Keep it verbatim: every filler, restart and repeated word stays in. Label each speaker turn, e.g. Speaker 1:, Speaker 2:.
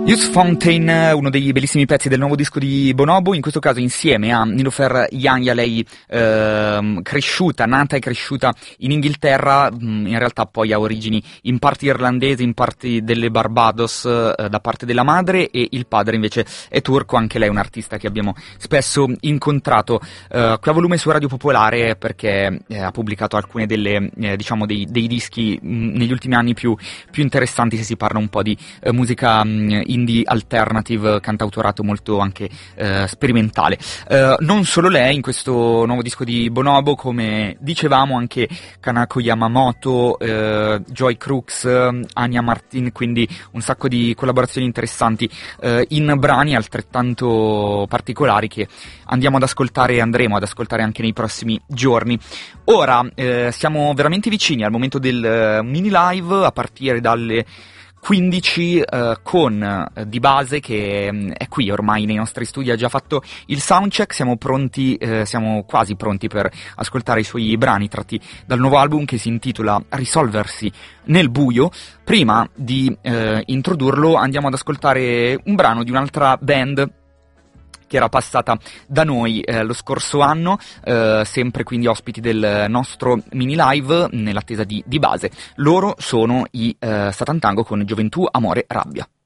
Speaker 1: Youth Fountain, uno dei bellissimi pezzi del nuovo disco di Bonobo, in questo caso insieme a Nilofer Yanya, lei ehm, cresciuta, nata e cresciuta in Inghilterra, in realtà poi ha origini in parte irlandesi, in parte delle Barbados eh, da parte della madre, e il padre invece è turco, anche lei è un'artista che abbiamo spesso incontrato eh, qui a Volume su Radio Popolare, perché eh, ha pubblicato alcune delle, eh, diciamo dei, dei dischi mh, negli ultimi anni più, più interessanti, se si parla un po' di eh, musica mh, indie alternative, cantautorato molto anche eh, sperimentale. Eh, non solo lei, in questo nuovo disco di Bonobo, come dicevamo, anche Kanako Yamamoto, eh, Joy Crooks, Anya Martin, quindi un sacco di collaborazioni interessanti eh, in brani altrettanto particolari che andiamo ad ascoltare e andremo ad ascoltare anche nei prossimi giorni. Ora eh, siamo veramente vicini al momento del uh, mini live, a partire dalle quindici eh, con eh, Di Base, che mh, è qui ormai nei nostri studi, ha già fatto il soundcheck, siamo pronti, eh, siamo quasi pronti per ascoltare i suoi brani tratti dal nuovo album che si intitola Risolversi nel buio. Prima di eh, introdurlo andiamo ad ascoltare un brano di un'altra band che era passata da noi eh, lo scorso anno, eh, sempre quindi ospiti del nostro mini live, nell'attesa di Di Base. Loro sono i eh, Satan Tango con Gioventù, Amore, Rabbia.